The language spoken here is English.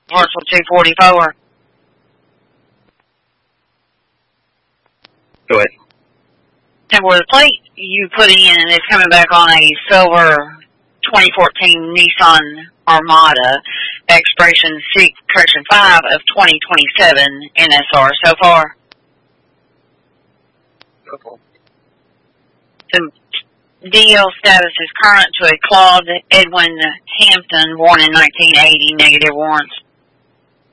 Parcel 244. Go ahead. And where the plate you put in is coming back on a silver 2014 Nissan Armada, expiration 5 of 2027 NSR so far. Okay. The DL status is current to a Claude Edwin Hampton, born in 1980, negative warrants.